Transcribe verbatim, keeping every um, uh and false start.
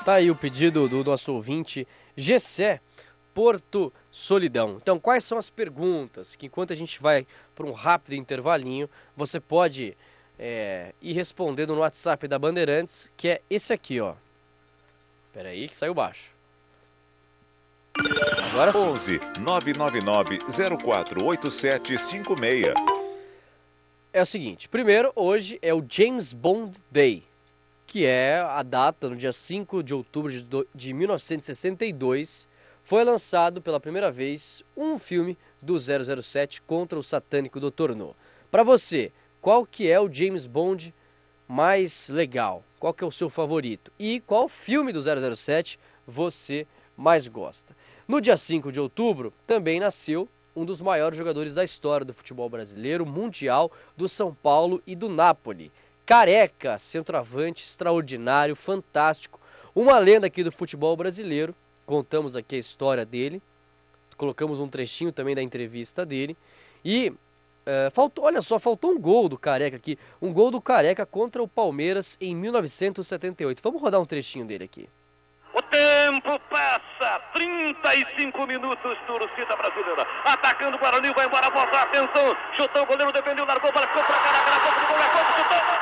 Tá aí o pedido do nosso ouvinte Gessé, Porto Solidão. Então, quais são as perguntas que, enquanto a gente vai para um rápido intervalinho, você pode é, ir respondendo no WhatsApp da Bandeirantes, que é esse aqui, ó. Pera aí que saiu baixo. Agora sim. onze nove nove nove zero quatro oito sete cinco seis. É o seguinte, primeiro, hoje é o James Bond Day, que é a data, no dia cinco de outubro de, do, de mil novecentos e sessenta e dois, foi lançado pela primeira vez um filme do zero zero sete contra o satânico doutor No. Para você, qual que é o James Bond mais legal? Qual que é o seu favorito? E qual filme do zero zero sete você mais gosta? No dia cinco de outubro, também nasceu um dos maiores jogadores da história do futebol brasileiro, mundial, do São Paulo e do Napoli. Careca, centroavante extraordinário, fantástico, uma lenda aqui do futebol brasileiro. Contamos aqui a história dele, colocamos um trechinho também da entrevista dele. E uh, faltou, olha só, faltou um gol do Careca aqui, um gol do Careca contra o Palmeiras em mil novecentos e setenta e oito. Vamos rodar um trechinho dele aqui. O tempo passa, trinta e cinco minutos, torcida brasileira, atacando o Guarani, vai embora, volta, atenção, chutou, o goleiro defendeu, largou, ficou pra caraca, na ponta do gol, é gol, chutou!